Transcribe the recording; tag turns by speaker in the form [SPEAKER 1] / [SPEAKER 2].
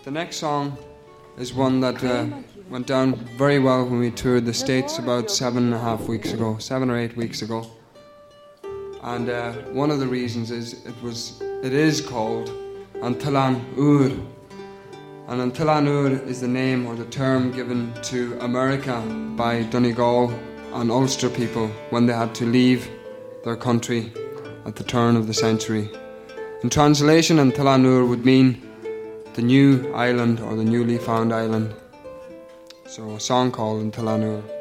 [SPEAKER 1] The next song is one that went down very well when we toured the States about 7 or 8 weeks ago. And one of the reasons is it is called An Tlan Ur. And An Tlan Ur is the name or the term given to America by Donegal and Ulster people when they had to leave their country at the turn of the century. In translation, An Tlan Ur would mean the new island or the newly found island. So a song called An Tlan Ur.